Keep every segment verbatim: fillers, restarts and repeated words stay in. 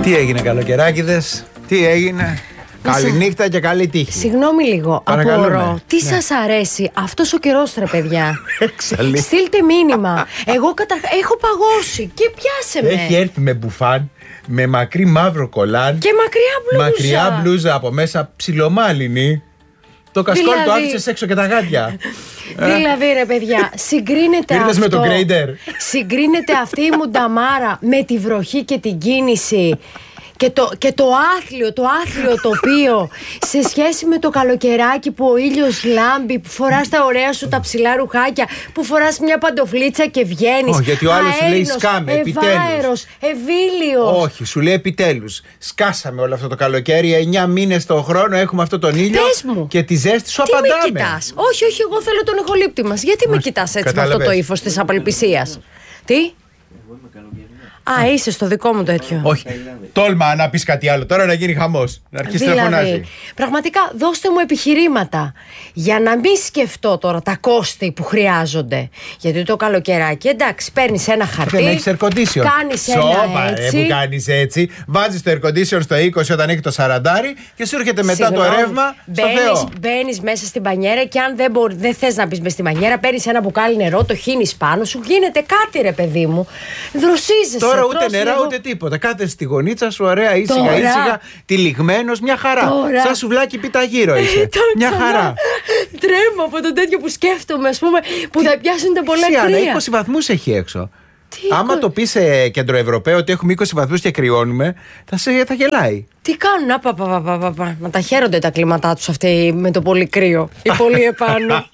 Τι έγινε, καλοκαιράκιδες, τι έγινε? Καληνύχτα και καλή τύχη. Συγγνώμη λίγο, απορώ. Τι ναι. σας αρέσει αυτός ο καιρός, ρε παιδιά? Εξαλεί. Στείλτε μήνυμα. Εγώ καταρχά έχω παγώσει και πιάσε με. Έχει έρθει με μπουφάν, με μακρύ μαύρο κολάν Και μακριά μπλούζα. μακριά μπλούζα από μέσα, ψιλομάλινη. Το κασκόλ Δηλαδή... το άφησες έξω και τα γάντια. Δηλαδή, ρε παιδιά, συγκρίνεται Ήρθες αυτό. με τον γκρέιντερ. Συγκρίνεται αυτή η μουνταμάρα με τη βροχή και την κίνηση. Και το, και το άθλιο, το άθλιο τοπίο σε σχέση με το καλοκαιράκι που ο ήλιος λάμπει, που φοράς τα ωραία σου τα ψηλά ρουχάκια, που φοράς μια παντοφλίτσα και βγαίνεις. Όχι, γιατί ο άλλος σου λέει σκάμε, ευάερος, ευήλιος. Όχι, σου λέει επιτέλους. Σκάσαμε όλο αυτό το καλοκαίρι, εννιά μήνες το χρόνο έχουμε αυτό τον ήλιο. Πες μου. Και τη ζέστη σου Τι απαντάμε. με κοιτάς? Όχι, όχι, εγώ θέλω τον ηχολήπτη μας. Γιατί με κοιτάς έτσι με αυτό το ύφος της απελπισίας? Τι? Α, είσαι στο δικό μου τέτοιο. Όχι, τόλμα να πεις κάτι άλλο τώρα, να γίνει χαμός. Να αρχίσει να φωνάζει. Πραγματικά, δώστε μου επιχειρήματα για να μην σκεφτώ τώρα τα κόστη που χρειάζονται. Γιατί το καλοκαιράκι, εντάξει, παίρνεις ένα χαρτί. Δεν έχεις air condition. Κάνεις ένα Σώπα, έτσι. ρε, που κάνεις έτσι. Βάζεις το air condition στο είκοσι όταν έχει το σαραντάρι και σου έρχεται μετά Συγγνώμη, το ρεύμα στο μπαίνεις, Θεό. Μπαίνεις μέσα στην πανιέρα και αν δεν, μπορεί, δεν θες να μπεις μες στην πανιέρα, παίρνεις ένα μπουκάλι νερό, το χύνεις πάνω σου, γίνεται κάτι, ρε παιδί μου. Δροσίζεσαι. Τώρα ούτε τρως νερά λίγο... ούτε τίποτα. Κάθεσαι στη γωνίτσα σου, ωραία, ήσυχα, Τώρα. ήσυχα, τυλιγμένος, μια χαρά. Τώρα. Σαν σουβλάκι πιταγύρο είσαι. Μια Ξανά. χαρά. Τρέμω από το τέτοιο που σκέφτομαι, ας πούμε, που θα πιάσουν τα πολλά Σιάννα, κρύα. είκοσι βαθμούς έχει έξω. Τι Άμα είκο- το πει σε κεντροευρωπαίο ότι έχουμε είκοσι βαθμούς και κρυώνουμε, θα, σε, θα γελάει. Τι κάνουν, α, πα, πα, πα, πα, πα, πα. Να τα χαίρονται τα κλίματά τους αυτοί με το πολύ κρύο ή πολύ επάνω.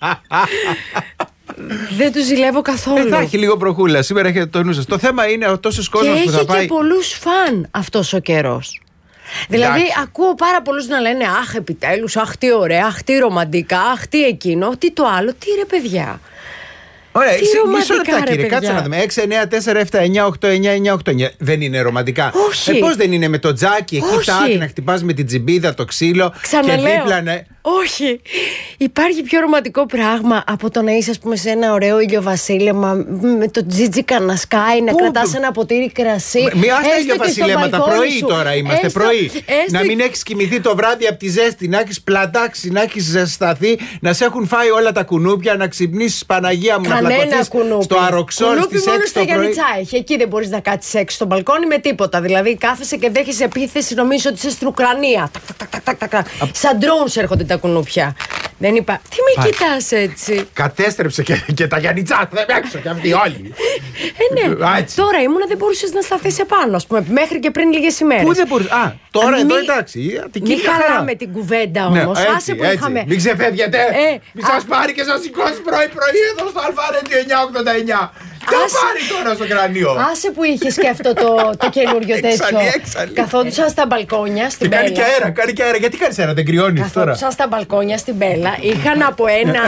Δεν τους ζηλεύω καθόλου. Ε, θα έχει λίγο προχούλα. Σήμερα έχετε το νου σας. Το θέμα είναι ο τόσος Και κόσμος που έχει θα πάει. και πολλούς φαν αυτός ο καιρός. Δηλαδή, Εντάξει. ακούω πάρα πολλούς να λένε αχ, επιτέλους, αχ, τι ωραία, αχ, τι ρομαντικά, αχ, τι εκείνο, τι το άλλο, τι ρε παιδιά. Ωραία, Τι σε- μισό ρομαντικά, λεπτά, ρε, κύριε, κάτσε παιδιά. να δούμε. έξι, εννιά, τέσσερα, επτά, εννιά, οκτώ, εννιά, εννιά, οκτώ. Δεν είναι ρομαντικά. Όχι. Ε, πώς δεν είναι με το τζάκι εκεί, Όχι. τάκ, να χτυπάς με την τσιμπίδα το ξύλο. Ξαναλέω. Και δίπλα να. Όχι. Υπάρχει πιο ρομαντικό πράγμα από το να είσαι, ας πούμε, σε ένα ωραίο ηλιοβασίλεμα με το τζίτζικα να σκάει, να Πού? κρατάς ένα ποτήρι κρασί. Μία στα έστω ίδια και στο βασιλέματα. μπαλκόνι Πρωί σου. τώρα είμαστε. Έστω- πρωί. έστω- Να μην έχεις κοιμηθεί το βράδυ από τη ζέστη, να έχεις πλατάξει, να έχεις ζεσταθεί, να σε έχουν φάει όλα τα κουνούπια, να ξυπνήσεις Παναγία μου, να Κανένα πλακωθείς κουνούπι. στο αροξόλ Κουνούπι στις μόνο έξι στα το πρωί. Γιάννητσά έχει. Εκεί δεν μπορείς να κάτσεις έξω στο μπαλκόνι με τίποτα. Δηλαδή κάθεσαι και δέχεσαι επίθεση, νομίζω ότι είσαι στην Ουκρανία. Τακ, τακ, τακ, τακ, τακ, τακ. Σαν drones έρχονται τα κουνούπια. Δεν είπα. Τι με Πάλι. κοιτάς έτσι? Κατέστρεψε και, και τα Γιάννητσά, δεν έξω και αυτοί όλοι. Ε, ναι. Α, έτσι. Τώρα ήμουνα δεν μπορούσες να σταθείς επάνω, ας πούμε, μέχρι και πριν λίγες ημέρες. Πού δεν μπορείς. Α, τώρα Μη- εδώ εντάξει. η Αττική Μην μια χαρά. χαλάμε την κουβέντα Ναι, όμως. έτσι, Άσε που έτσι. είχαμε. Μην ξεφεύγετε. Ε, Μην α- σας πάρει και σας σηκώσει πρωί-πρωί εδώ στο Αλφάρετιο εννιά ογδόντα εννιά. Τι θα Άσε- πάρει τώρα στο κρανίο. Άσε που είχε και αυτό το, το καινούριο τέτοιο. Έξαλλη, έξαλλη. Καθόντουσαν στα μπαλκόνια στην Και κάνει Μπέλα. και αέρα, κάνει και αέρα. Γιατί κάνεις αέρα, δεν κρυώνεις τώρα. Καθόντουσαν στα μπαλκόνια στην Μπέλα. Είχαν από ένα.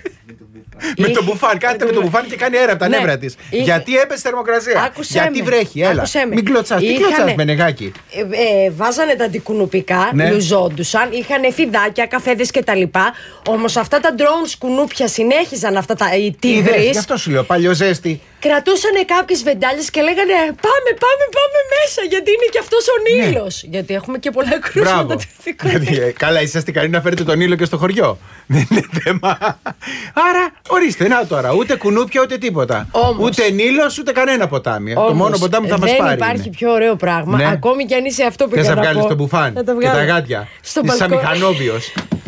Με Είχε- το μπουφάν, κάθεται με το μπουφάν και κάνει αέρα από τα Ναι. νεύρα της. Είχε- Γιατί έπεσε θερμοκρασία. Άκουσέ Γιατί με. βρέχει, έλα. Άκουσέ με. Μην κλωτσάς. Τι Είχανε- κλωτσάς με νεγάκι. Ε, ε, βάζανε τα αντικουνουπικά, Ναι. λουζόντουσαν, είχαν φιδάκια, καφέδες κτλ. Όμως αυτά τα drones κουνούπια συνέχιζαν αυτά τα οι Είδες, τίγρεις. γι' αυτό σου λέω, παλιοζέστη. Κρατούσαν κάποιες βεντάλιες και λέγανε πάμε, πάμε, πάμε μέσα γιατί είναι και αυτός ο Ναι. Νείλος. Γιατί έχουμε και πολλά κρούσματα. Μπράβο. του ηθικού. Γιατί, ε, καλά, είσαστε ικανοί να φέρετε τον ήλιο και στο χωριό. Δεν είναι θέμα. Άρα, ορίστε, να τώρα. Ούτε κουνούπια ούτε τίποτα. Όμως- Ούτε Νείλος ούτε κανένα ποτάμι. ε. Το Όμως, μόνο ποτάμι που θα μας δεν πάρει. υπάρχει είναι. πιο ωραίο πράγμα. Ναι. Ακόμη κι αν είσαι αυτό που Θες είχα να να βγάλεις πω. το μπουφάν Θα το και τα βγάλω. γάντια. Στο Είσαι σαν μπαλκόνι. μηχανόβιος.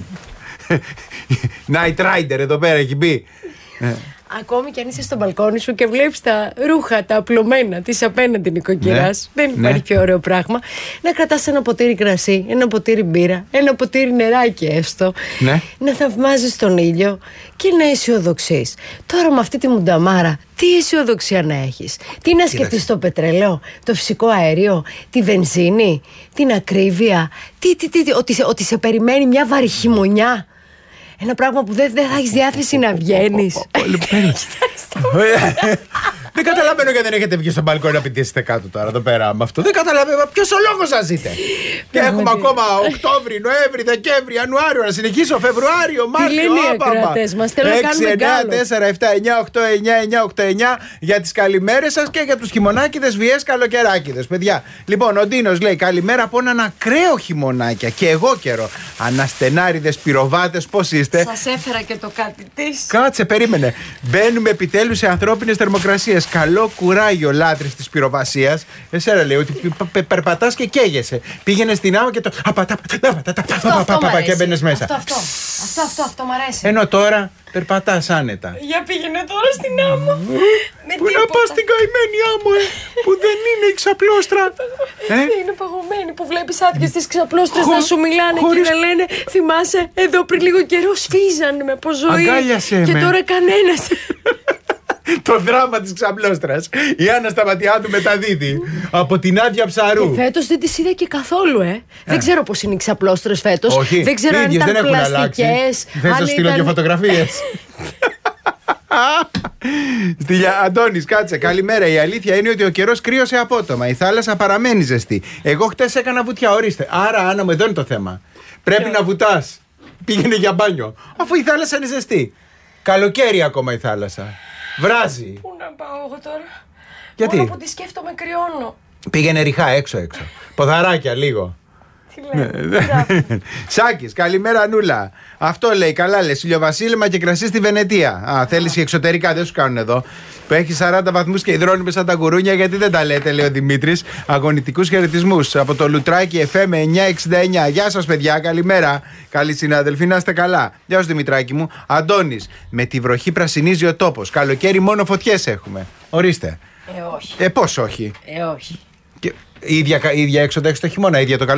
Night Rider εδώ πέρα έχει μπει. Ακόμη κι αν είσαι στο μπαλκόνι σου και βλέπεις τα ρούχα, τα απλωμένα της απέναντι νοικοκυράς. Ναι. Δεν υπάρχει Ναι. πιο ωραίο πράγμα. Να κρατάς ένα ποτήρι κρασί, ένα ποτήρι μπύρα, ένα ποτήρι νεράκι έστω. Ναι. Να θαυμάζεις τον ήλιο και να αισιοδοξείς. Τώρα με αυτή τη μουνταμάρα, τι αισιοδοξία να έχεις? Τι να σκεφτείς, το πετρέλαιο, το φυσικό αέριο, τη βενζίνη, την ακρίβεια, τι, τι, τι, τι, ότι, σε, ότι σε περιμένει μια βαρύ χειμωνιά. Ένα πράγμα που δεν, δεν θα έχεις διάθεση να βγαίνεις. Δεν καταλαβαίνω γιατί δεν έχετε βγει στο μπαλκόνι να πηδήσετε κάτω τώρα εδώ πέρα με αυτό. Δεν καταλαβαίνω ποιος ο λόγος να ζείτε. Και έχουμε ακόμα Οκτώβρη, Νοέμβρη, Δεκέμβρη, Ιανουάριο, να συνεχίσω Φεβρουάριο, Μάρτιο, έξι, εννιά, τέσσερα, επτά, εννιά, οκτώ, εννιά, εννιά, οκτώ, εννιά για τις καλημέρες σας και για τους χειμωνάκηδες, βιές καλοκαιράκηδες, παιδιά. Λοιπόν, ο Ντίνος λέει καλημέρα από έναν ακραίο χειμωνάκια και εγώ καιρό. Αναστενάριδες πυροβάτες, πώς είστε? Σας έφερα και το κάτι της. Κάτσε, περίμενε. Μπαίνουμε επιτέλους σε ανθρώπινες θερμοκρασίες. Καλό κουράγιο, λάτρης της πυροβασίας. Εσένα λέει ότι περπατάς και καίγεσαι. Πήγαινε στην άμμο και το. Και μπαίνες μέσα. Αυτό, αυτό. Αυτό, αυτό, αυτό μ' αρέσει. Ενώ τώρα περπατάς άνετα. Για πήγαινε τώρα στην άμμο. Πού να πας στην καημένη άμμο, ε, που δεν είναι η ξαπλώστρα. Είναι παγωμένη που βλέπεις άδειες τις ξαπλώστρες να σου μιλάνε και να λένε θυμάσαι εδώ πριν λίγο καιρό σφίζανε με από ζωή. Αγκάλιασέ και με. τώρα κανένας. Το δράμα της ξαπλώστρας. Η Άννα στα ματιά του μεταδίδει από την Άδεια Ψαρού. Και φέτος δεν τις είδα και καθόλου, ε. Δεν ξέρω πώς είναι οι ξαπλώστρες φέτος. Όχι, δεν ξέρω αν ήταν πλαστικές. Θες να στείλω και φωτογραφίες. Αντώνης, κάτσε. Καλημέρα. Η αλήθεια είναι ότι ο καιρός κρύωσε απότομα. Η θάλασσα παραμένει ζεστή. Εγώ χτες έκανα βουτιά, ορίστε. Άρα, Άννα μου, εδώ είναι το θέμα. Πρέπει να βουτάς. Πήγαινε για μπάνιο. Αφού η θάλασσα είναι ζεστή. Καλοκαίρι ακόμα η θάλασσα. Βράζει. Πού να πάω εγώ τώρα? Γιατί? Μόνο που τη σκέφτομαι κρυώνω. Πήγαινε ριχά έξω έξω. Ποδαράκια λίγο. Τι λέει? Σάκης, καλημέρα Νούλα. Αυτό λέει, καλά λες, ηλιοβασίλεμα και κρασί στη Βενετία. Α, θέλεις και εξωτερικά, δεν σου κάνουν εδώ. Που έχει σαράντα βαθμούς και υδρώνει σαν τα γουρούνια, γιατί δεν τα λέτε, λέει ο Δημήτρης. Αγωνιτικούς χαιρετισμούς από το Λουτράκι εφ εμ εννιακόσια εξήντα εννιά. Γεια σας, παιδιά, καλημέρα. Καλή συνάδελφοι, να είστε καλά. Γεια σου, Δημητράκη μου. Αντώνης, με τη βροχή πρασινίζει ο τόπος. Καλοκαίρι μόνο φωτιές έχουμε. Ορίστε. Ε, όχι. Ε, πώς όχι. Ε, όχι. Και, ίδια, ίδια έξοδα έξω το χειμώνα, ίδια το καλοκαίρι.